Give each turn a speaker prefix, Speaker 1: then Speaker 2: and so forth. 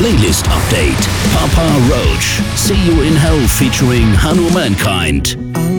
Speaker 1: Playlist Update. Papa Roach. See You in Hell featuring Hanumankind.